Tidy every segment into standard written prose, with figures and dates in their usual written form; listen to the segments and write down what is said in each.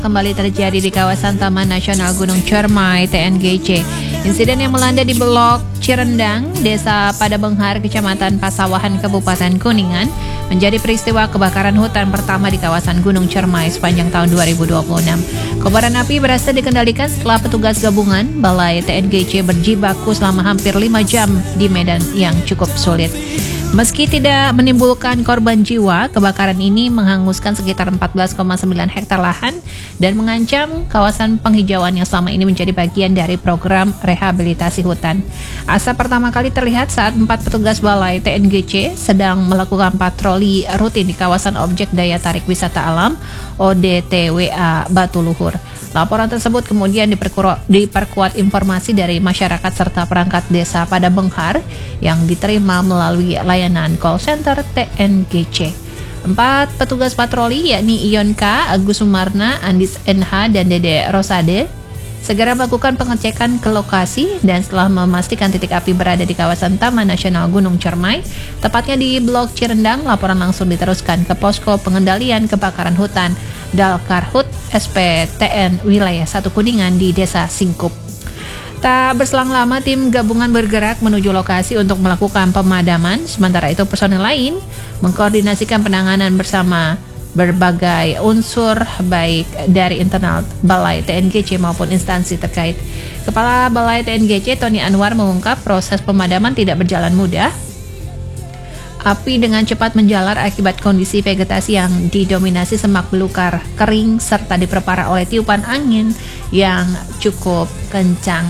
kembali terjadi di kawasan Taman Nasional Gunung Cermai (TNGC). Insiden yang melanda di Blok Cirendang, Desa Padabenghar, Kecamatan Pasawahan, Kabupaten Kuningan, menjadi peristiwa kebakaran hutan pertama di kawasan Gunung Cermai sepanjang tahun 2026. Kobaran api berhasil dikendalikan setelah petugas gabungan Balai TNGC berjibaku selama hampir 5 jam di medan yang cukup sulit. Meski tidak menimbulkan korban jiwa, kebakaran ini menghanguskan sekitar 14,9 hektar lahan dan mengancam kawasan penghijauan yang selama ini menjadi bagian dari program rehabilitasi hutan. Asap pertama kali terlihat saat 4 petugas Balai TNGC sedang melakukan patroli rutin di kawasan objek daya tarik wisata alam ODTWA Batu Luhur. Laporan tersebut kemudian diperkuat informasi dari masyarakat serta perangkat desa Padabenghar yang diterima melalui layanan call center TNGC. 4 petugas patroli yakni Ion K, Agus Sumarna, Andis NH, dan Dede Rosade segera melakukan pengecekan ke lokasi dan setelah memastikan titik api berada di kawasan Taman Nasional Gunung Cermai, tepatnya di Blok Cirendang, laporan langsung diteruskan ke Posko Pengendalian Kebakaran Hutan Dalkarhut SPTN Wilayah 1 Kuningan di Desa Singkup. Tak berselang lama, tim gabungan bergerak menuju lokasi untuk melakukan pemadaman, sementara itu personel lain mengkoordinasikan penanganan bersama berbagai unsur baik dari internal Balai TNGC maupun instansi terkait. Kepala Balai TNGC Tony Anwar mengungkap proses pemadaman tidak berjalan mudah. Api dengan cepat menjalar akibat kondisi vegetasi yang didominasi semak belukar kering serta diperparah oleh tiupan angin yang cukup kencang.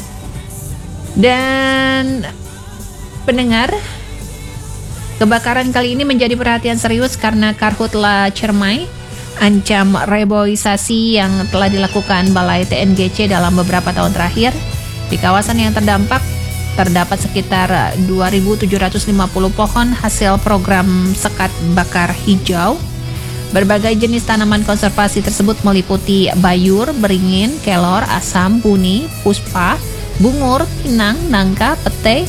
Dan pendengar, kebakaran kali ini menjadi perhatian serius karena Karhutla Cermai ancam reboisasi yang telah dilakukan Balai TNGC dalam beberapa tahun terakhir. Di kawasan yang terdampak terdapat sekitar 2.750 pohon hasil program sekat bakar hijau. Berbagai jenis tanaman konservasi tersebut meliputi bayur, beringin, kelor, asam, buni, puspa, bungur, pinang, nangka, pete,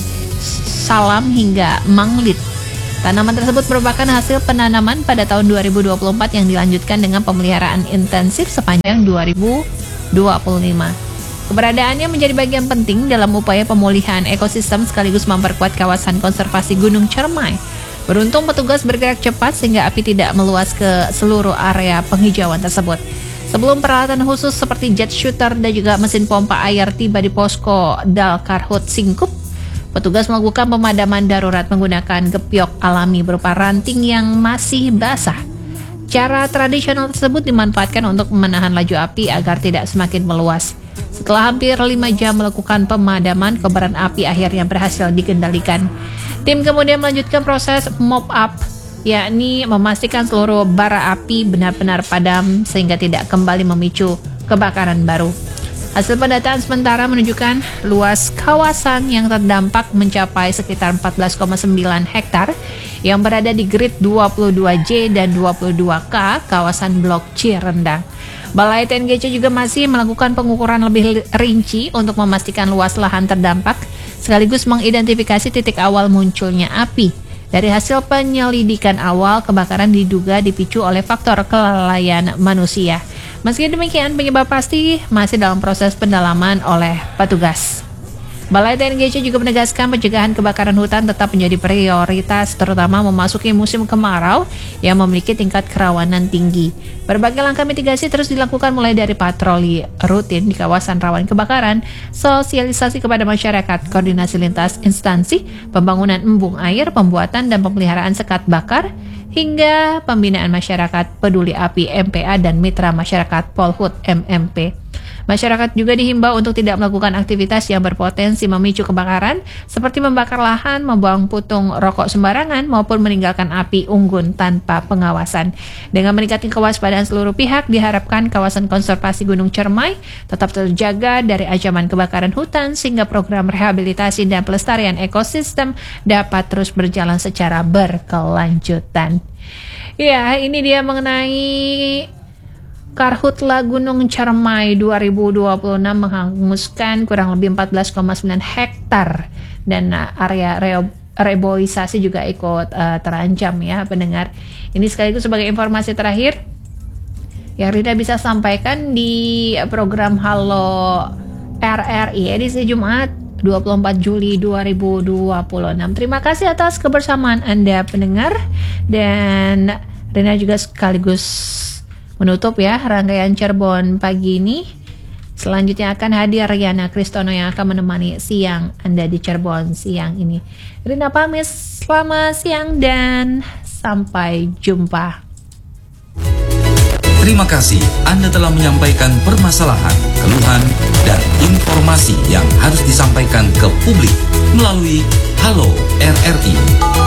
salam hingga manglit. Tanaman tersebut merupakan hasil penanaman pada tahun 2024 yang dilanjutkan dengan pemeliharaan intensif sepanjang 2025. Keberadaannya menjadi bagian penting dalam upaya pemulihan ekosistem sekaligus memperkuat kawasan konservasi Gunung Cermai. Beruntung petugas bergerak cepat sehingga api tidak meluas ke seluruh area penghijauan tersebut. Sebelum peralatan khusus seperti jet shooter dan juga mesin pompa air tiba di posko Dalkarhut Singkup, petugas melakukan pemadaman darurat menggunakan gebyok alami berupa ranting yang masih basah. Cara tradisional tersebut dimanfaatkan untuk menahan laju api agar tidak semakin meluas. Setelah hampir 5 jam melakukan pemadaman, kobaran api akhirnya berhasil dikendalikan. Tim kemudian melanjutkan proses mop up, yakni memastikan seluruh bara api benar-benar padam sehingga tidak kembali memicu kebakaran baru. Hasil pendataan sementara menunjukkan luas kawasan yang terdampak mencapai sekitar 14,9 hektar yang berada di grid 22J dan 22K kawasan Blok Cirendang. Balai TNGC juga masih melakukan pengukuran lebih rinci untuk memastikan luas lahan terdampak sekaligus mengidentifikasi titik awal munculnya api. Dari hasil penyelidikan awal, kebakaran diduga dipicu oleh faktor kelalaian manusia. Meski demikian, penyebab pasti masih dalam proses pendalaman oleh petugas. Balai TNGC juga menegaskan pencegahan kebakaran hutan tetap menjadi prioritas, terutama memasuki musim kemarau yang memiliki tingkat kerawanan tinggi. Berbagai langkah mitigasi terus dilakukan mulai dari patroli rutin di kawasan rawan kebakaran, sosialisasi kepada masyarakat, koordinasi lintas instansi, pembangunan embung air, pembuatan dan pemeliharaan sekat bakar, hingga pembinaan masyarakat peduli api MPA dan mitra masyarakat Polhut MMP. Masyarakat juga dihimbau untuk tidak melakukan aktivitas yang berpotensi memicu kebakaran seperti membakar lahan, membuang putung rokok sembarangan, maupun meninggalkan api unggun tanpa pengawasan. Dengan meningkatkan kewaspadaan seluruh pihak, diharapkan kawasan konservasi Gunung Cermai tetap terjaga dari ancaman kebakaran hutan sehingga program rehabilitasi dan pelestarian ekosistem dapat terus berjalan secara berkelanjutan. Ya, ini dia mengenai Karhutla Gunung Cermai 2026 menghanguskan kurang lebih 14,9 hektar dan area reboisasi juga ikut terancam ya pendengar. Ini sekaligus sebagai informasi terakhir yang Rina bisa sampaikan di program Halo RRI edisi Jumat 24 Juli 2026. Terima kasih atas kebersamaan Anda pendengar, dan Rina juga sekaligus menutup ya rangkaian Cirebon pagi ini. Selanjutnya akan hadir Riana Kristono yang akan menemani siang Anda di Cirebon siang ini. Rina pamit, selamat siang dan sampai jumpa. Terima kasih Anda telah menyampaikan permasalahan, keluhan, dan informasi yang harus disampaikan ke publik melalui Halo RRI.